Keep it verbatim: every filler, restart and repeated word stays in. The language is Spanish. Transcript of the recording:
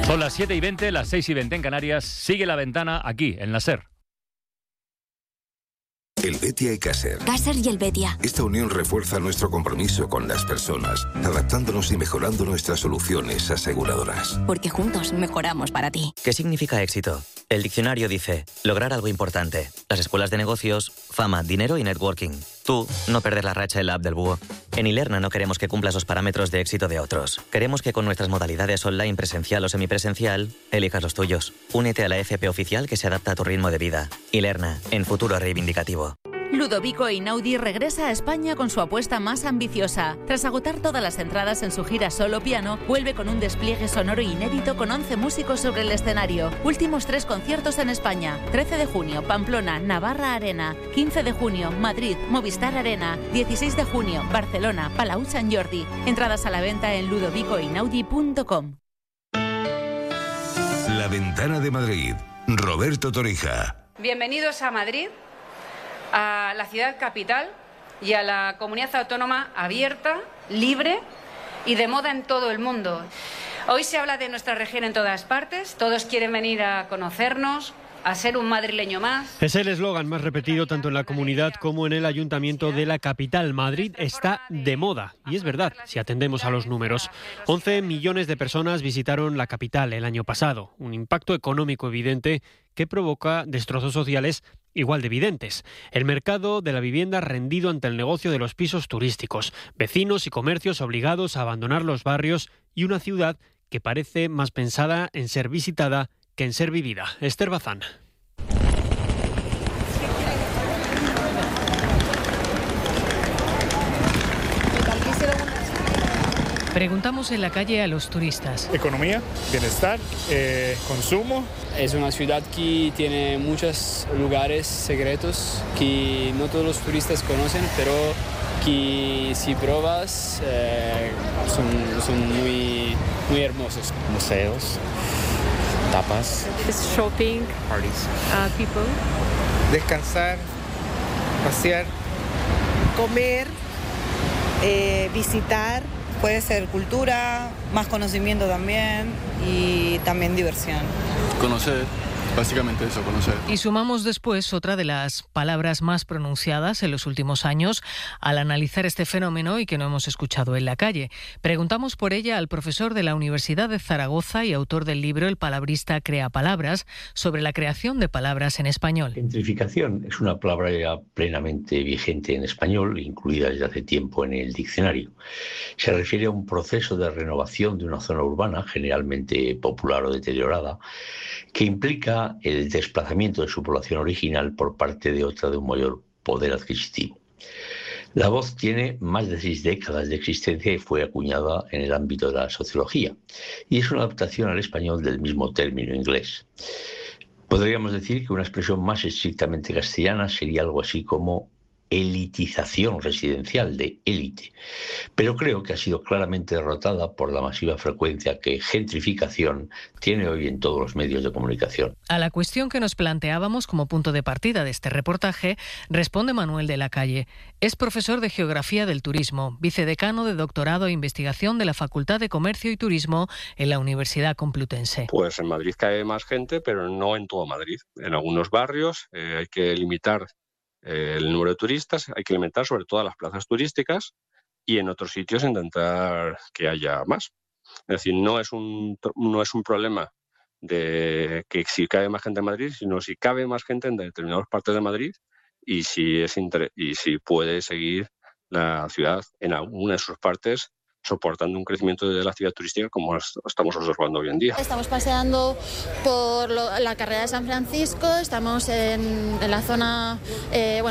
Son las siete y veinte, las seis y veinte en Canarias. Sigue La Ventana aquí, en la SER. El Betia y Caser. Caser y el Betia. Esta unión refuerza nuestro compromiso con las personas, adaptándonos y mejorando nuestras soluciones aseguradoras. Porque juntos mejoramos para ti. ¿Qué significa éxito? El diccionario dice, lograr algo importante. Las escuelas de negocios, fama, dinero y networking. Tú, no perder la racha en la app del búho. En Ilerna no queremos que cumplas los parámetros de éxito de otros. Queremos que con nuestras modalidades online, presencial o semipresencial, elijas los tuyos. Únete a la F P oficial que se adapta a tu ritmo de vida. Ilerna, en futuro reivindicativo. Ludovico Einaudi regresa a España con su apuesta más ambiciosa. Tras agotar todas las entradas en su gira solo piano, vuelve con un despliegue sonoro inédito con once músicos sobre el escenario. Últimos tres conciertos en España. trece de junio, Pamplona, Navarra Arena. quince de junio, Madrid, Movistar Arena. dieciséis de junio, Barcelona, Palau Sant Jordi. Entradas a la venta en ludovico einaudi punto com. La Ventana de Madrid. Roberto Torija. Bienvenidos a Madrid, a la ciudad capital y a la comunidad autónoma abierta, libre y de moda en todo el mundo. Hoy se habla de nuestra región en todas partes, todos quieren venir a conocernos, a ser un madrileño más. Es el eslogan más repetido tanto en la comunidad como en el ayuntamiento de la capital. Madrid está de moda. Y es verdad, si atendemos a los números. once millones de personas visitaron la capital el año pasado. Un impacto económico evidente que provoca destrozos sociales igual de evidentes. El mercado de la vivienda rendido ante el negocio de los pisos turísticos. Vecinos y comercios obligados a abandonar los barrios y una ciudad que parece más pensada en ser visitada que en ser vivida. Esther Bazán. Preguntamos en la calle a los turistas. Economía, bienestar, eh, consumo. Es una ciudad que tiene muchos lugares secretos que no todos los turistas conocen, pero que si pruebas eh, son, son muy, muy hermosos. Museos, tapas, shopping, parties, uh, people, descansar, pasear, comer, eh, visitar. Puede ser cultura, más conocimiento también y también diversión. Conocer, básicamente eso, conocer. Y sumamos después otra de las palabras más pronunciadas en los últimos años al analizar este fenómeno y que no hemos escuchado en la calle. Preguntamos por ella al profesor de la Universidad de Zaragoza y autor del libro El palabrista crea palabras, sobre la creación de palabras en español. Gentrificación es una palabra ya plenamente vigente en español, incluida desde hace tiempo en el diccionario. Se refiere a un proceso de renovación de una zona urbana, generalmente popular o deteriorada, que implica el desplazamiento de su población original por parte de otra de un mayor poder adquisitivo. La voz tiene más de seis décadas de existencia y fue acuñada en el ámbito de la sociología, y es una adaptación al español del mismo término inglés. Podríamos decir que una expresión más estrictamente castellana sería algo así como elitización residencial, de élite, pero creo que ha sido claramente derrotada por la masiva frecuencia que gentrificación tiene hoy en todos los medios de comunicación. A la cuestión que nos planteábamos como punto de partida de este reportaje, responde Manuel de la Calle. Es profesor de Geografía del Turismo, vicedecano de Doctorado e Investigación de la Facultad de Comercio y Turismo en la Universidad Complutense. Pues en Madrid cae más gente, pero no en todo Madrid. En algunos barrios eh, hay que limitar el número de turistas, hay que alimentar sobre todo a las plazas turísticas y en otros sitios intentar que haya más. Es decir, no es un, no es un problema de que si cabe más gente en Madrid, sino si cabe más gente en determinadas partes de Madrid y si, es inter- y si puede seguir la ciudad en alguna de sus partes soportando un crecimiento de la actividad turística como estamos observando hoy en día. Estamos paseando por lo, la carrera de San Francisco, estamos en, en la zona... Eh, bueno,